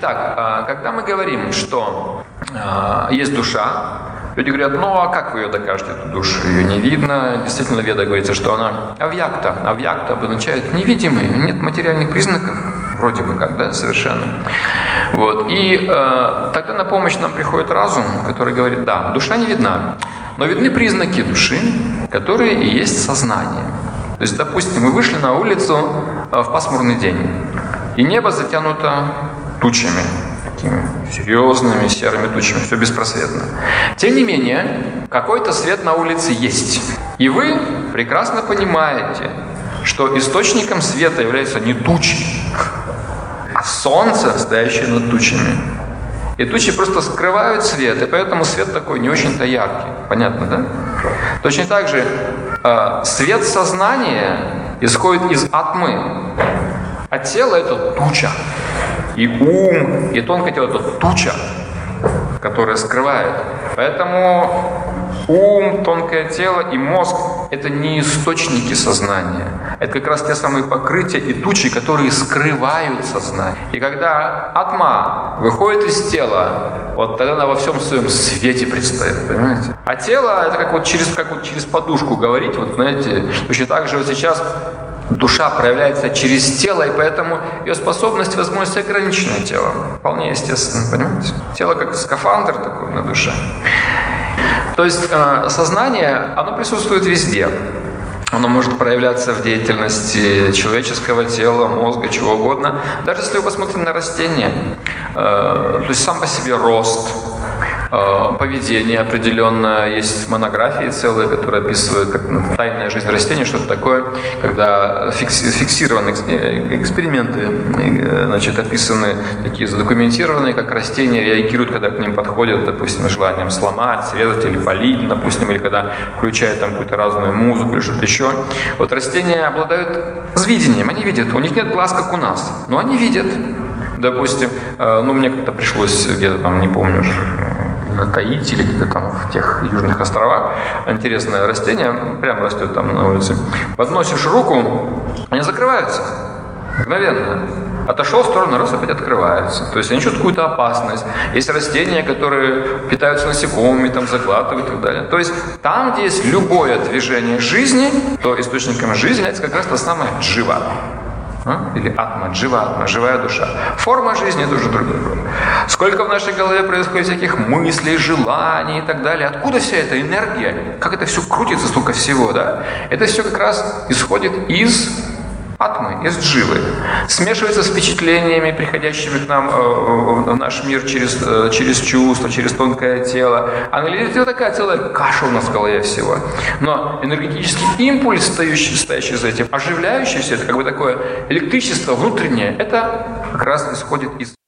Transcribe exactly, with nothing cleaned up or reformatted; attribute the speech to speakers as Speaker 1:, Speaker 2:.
Speaker 1: Итак, когда мы говорим, что есть душа, люди говорят, ну а как вы ее докажете, эту душу? Ее не видно. Действительно, в Ведах говорится, что она авьякта. Авьякта обозначает невидимый, нет материальных признаков, вроде бы как, да, совершенно. Вот. И э, тогда на помощь нам приходит разум, который говорит, да, душа не видна, но видны признаки души, которые и есть сознание. То есть, допустим, мы вышли на улицу в пасмурный день, и небо затянуто тучами, такими серьезными серыми тучами, все беспросветно. Тем не менее, какой-то свет на улице есть. И вы прекрасно понимаете, что источником света являются не тучи, а солнце, стоящее над тучами. И тучи просто скрывают свет, и поэтому свет такой не очень-то яркий. Понятно, да? Точно так же э, свет сознания исходит из атмы, а тело — это туча. И ум, и тонкое тело — это туча, которая скрывает. Поэтому ум, тонкое тело и мозг — это не источники сознания. Это как раз те самые покрытия и тучи, которые скрывают сознание. И когда атма выходит из тела, вот тогда она во всем своем свете предстает, понимаете? А тело — это как вот через, как вот через подушку говорить, вот знаете, точно так же вот сейчас душа проявляется через тело, и поэтому ее способность, возможность ограничена телом. Вполне естественно, понимаете? Тело как скафандр такой на душе. То есть э, сознание, оно присутствует везде. Оно может проявляться в деятельности человеческого тела, мозга, чего угодно. Даже если вы посмотрите на растения, э, то есть сам по себе рост, э, поведение определенное. Есть монографии целые, которые описывают как, ну, тайная жизнь растений, что-то такое, когда фикси- фиксированы эксперименты, значит, описаны, такие задокументированные, как растения реагируют, когда к ним подходят, допустим, желанием сломать, срезать или полить, допустим, или когда включают там какую-то разную музыку или что-то еще. Вот растения обладают видением, они видят, у них нет глаз, как у нас, но они видят. Допустим, ну мне как-то пришлось где-то там, не помню уже, на Таити или где-то там в тех южных островах, интересное растение, прямо растет там на улице. Подносишь руку, они закрываются мгновенно. Отошел в сторону, раз опять открываются. То есть они чувствуют какую-то опасность. Есть растения, которые питаются насекомыми, там заглатывают и так далее. То есть там, где есть любое движение жизни, то источником жизни является как раз та самая джива. Или атма, джива-атма, живая душа. Форма жизни — это уже другое. Сколько в нашей голове происходит всяких мыслей, желаний и так далее. Откуда вся эта энергия? Как это все крутится, столько всего, да? Это все как раз исходит из атмы, из дживы. Смешивается с впечатлениями, приходящими к нам э, в наш мир через, э, через чувства, через тонкое тело. Анализируется такая целая каша у нас в голове всего. Но энергетический импульс, стоящий, стоящий за этим, оживляющий все это, как бы такое электричество внутреннее, это как раз исходит из